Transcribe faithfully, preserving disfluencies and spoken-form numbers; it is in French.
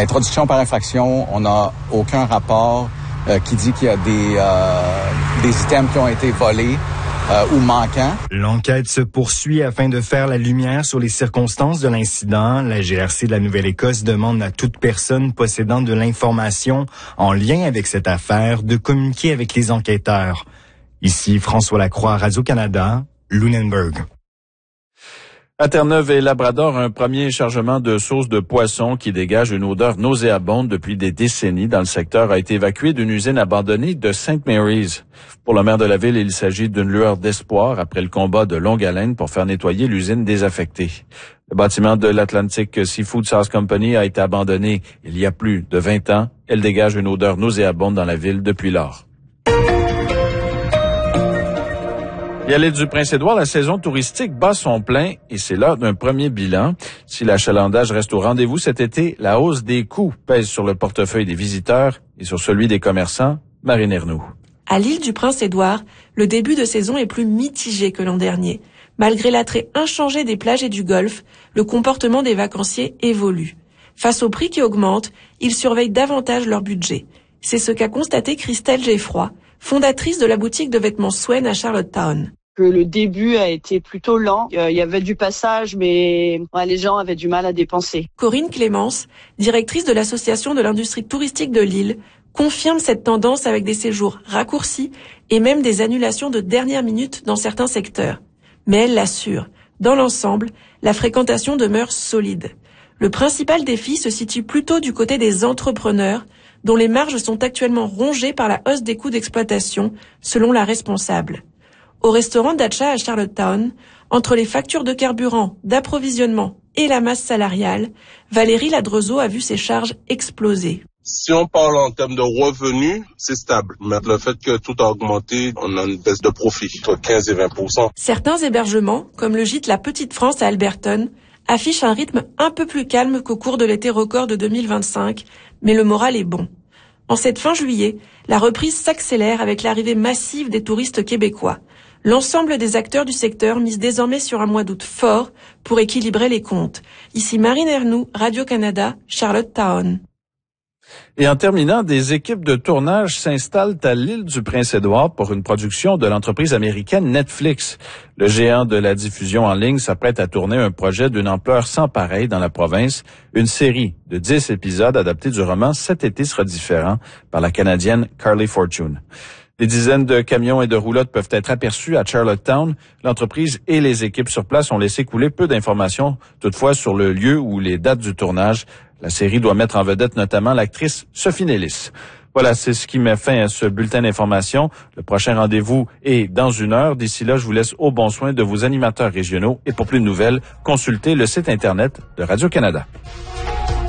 l'introduction par infraction, on n'a aucun rapport euh, qui dit qu'il y a des, euh, des items qui ont été volés euh, ou manquants. L'enquête se poursuit afin de faire la lumière sur les circonstances de l'incident. La G R C de la Nouvelle-Écosse demande à toute personne possédant de l'information en lien avec cette affaire de communiquer avec les enquêteurs. Ici François Lacroix, Radio-Canada, Lunenburg. À Terre-Neuve et Labrador, un premier chargement de sauce de poisson qui dégage une odeur nauséabonde depuis des décennies dans le secteur a été évacué d'une usine abandonnée de Saint Mary's. Pour le maire de la ville, il s'agit d'une lueur d'espoir après le combat de longue haleine pour faire nettoyer l'usine désaffectée. Le bâtiment de l'Atlantic Seafood Sauce Company a été abandonné il y a plus de vingt ans. Elle dégage une odeur nauséabonde dans la ville depuis lors. Et à l'île du Prince-Édouard, la saison touristique bat son plein et c'est l'heure d'un premier bilan. Si l'achalandage reste au rendez-vous cet été, la hausse des coûts pèse sur le portefeuille des visiteurs et sur celui des commerçants. Marine Ernoux. À l'île du Prince-Édouard, le début de saison est plus mitigé que l'an dernier. Malgré l'attrait inchangé des plages et du golfe, le comportement des vacanciers évolue. Face aux prix qui augmentent, ils surveillent davantage leur budget. C'est ce qu'a constaté Christelle Geffroy, fondatrice de la boutique de vêtements Swen à Charlottetown. Que le début a été plutôt lent. Il y avait du passage, mais ouais, les gens avaient du mal à dépenser. Corinne Clémence, directrice de l'association de l'industrie touristique de l'île, confirme cette tendance avec des séjours raccourcis et même des annulations de dernière minute dans certains secteurs. Mais elle l'assure, dans l'ensemble, la fréquentation demeure solide. Le principal défi se situe plutôt du côté des entrepreneurs, dont les marges sont actuellement rongées par la hausse des coûts d'exploitation, selon la responsable. Au restaurant Dacha à Charlottetown, entre les factures de carburant, d'approvisionnement et la masse salariale, Valérie Ladrezeau a vu ses charges exploser. Si on parle en termes de revenus, c'est stable. Mais le fait que tout a augmenté, on a une baisse de profit, entre quinze et vingt pour cent. Certains hébergements, comme le gîte La Petite France à Alberton, affichent un rythme un peu plus calme qu'au cours de l'été record de deux mille vingt-cinq, mais le moral est bon. En cette fin juillet, la reprise s'accélère avec l'arrivée massive des touristes québécois. L'ensemble des acteurs du secteur misent désormais sur un mois d'août fort pour équilibrer les comptes. Ici Marine Ernoux, Radio-Canada, Charlottetown. Et en terminant, des équipes de tournage s'installent à l'île du Prince-Édouard pour une production de l'entreprise américaine Netflix. Le géant de la diffusion en ligne s'apprête à tourner un projet d'une ampleur sans pareille dans la province, une série de dix épisodes adaptés du roman Cet été sera différent par la Canadienne Carly Fortune. Des dizaines de camions et de roulottes peuvent être aperçus à Charlottetown. L'entreprise et les équipes sur place ont laissé couler peu d'informations, toutefois, sur le lieu ou les dates du tournage. La série doit mettre en vedette notamment l'actrice Sophie Nellis. Voilà, c'est ce qui met fin à ce bulletin d'information. Le prochain rendez-vous est dans une heure. D'ici là, je vous laisse au bon soin de vos animateurs régionaux. Et pour plus de nouvelles, consultez le site Internet de Radio-Canada.